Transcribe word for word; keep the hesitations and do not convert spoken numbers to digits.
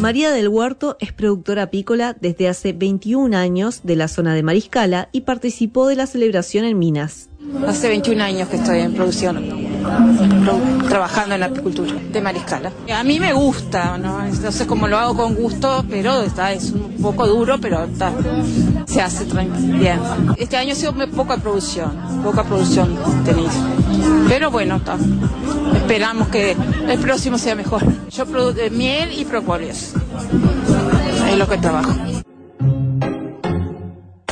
María del Huerto es productora apícola desde hace veintiún años de la zona de Mariscala y participó de la celebración en Minas. Hace veintiún años que estoy en producción, trabajando en la apicultura de Mariscala. A mí me gusta, no, no sé cómo lo hago con gusto, pero está, es un poco duro, pero está, se hace bien. Este año ha sido poca producción, poca producción tenéis. Pero bueno, está. Esperamos que el próximo sea mejor. Yo produzco miel y propóleos, es lo que trabajo.